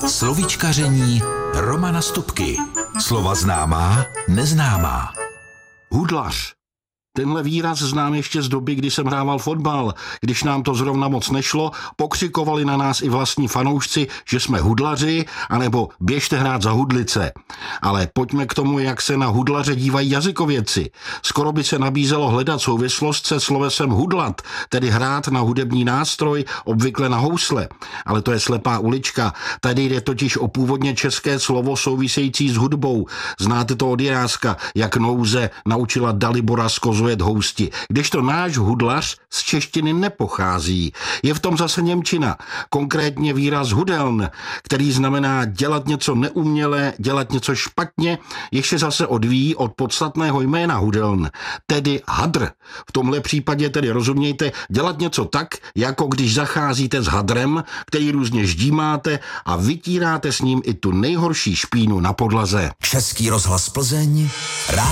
Slovíčkaření Romana Stupky. Slova známá, neznámá. Hudlař. Tenhle výraz znám ještě z doby, kdy jsem hrával fotbal. Když nám to zrovna moc nešlo, pokřikovali na nás i vlastní fanoušci, že jsme hudlaři, anebo běžte hrát za hudlice. Ale pojďme k tomu, jak se na hudlaře dívají jazykovědci. Skoro by se nabízelo hledat souvislost se slovesem hudlat, tedy hrát na hudební nástroj, obvykle na housle. Ale to je slepá ulička. Tady jde totiž o původně české slovo související s hudbou. Znáte to od Jiráska, jak nouze naučila Dalibora zkozojet housti. Kdežto náš hudlař z češtiny nepochází. Je v tom zase němčina. Konkrétně výraz hudeln, který znamená dělat něco neuměle, dělat něco špatně, ještě zase odvíjí od podstatného jména hudeln, tedy hadr. V tomhle případě tedy rozumějte, dělat něco tak, jako když zacházíte s hadrem, který různě ždímáte a vytíráte s ním i tu nejhorší špínu na podlaze. Český rozhlas Plzeň.